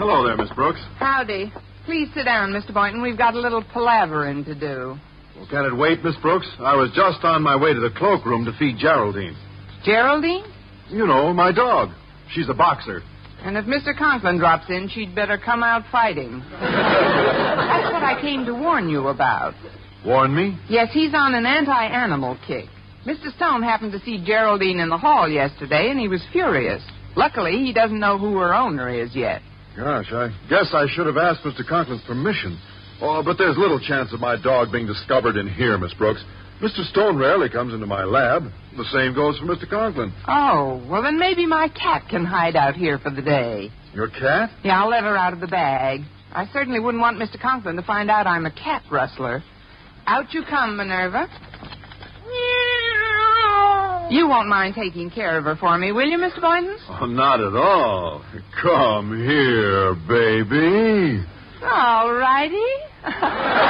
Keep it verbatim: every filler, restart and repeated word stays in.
Hello there, Miss Brooks. Howdy. Please sit down, Mister Boynton. We've got a little palavering to do. Well, can it wait, Miss Brooks? I was just on my way to the cloakroom to feed Geraldine. Geraldine? You know, my dog. She's a boxer. And if Mister Conklin drops in, she'd better come out fighting. That's what I came to warn you about. Warn me? Yes, he's on an anti-animal kick. Mister Stone happened to see Geraldine in the hall yesterday, and he was furious. Luckily, he doesn't know who her owner is yet. Gosh, I guess I should have asked Mister Conklin's permission. Oh, but there's little chance of my dog being discovered in here, Miss Brooks. Mister Stone rarely comes into my lab. The same goes for Mister Conklin. Oh, well, then maybe my cat can hide out here for the day. Your cat? Yeah, I'll let her out of the bag. I certainly wouldn't want Mister Conklin to find out I'm a cat rustler. Out you come, Minerva. You won't mind taking care of her for me, will you, Mister Boynton? Oh, not at all. Come here, baby. All righty.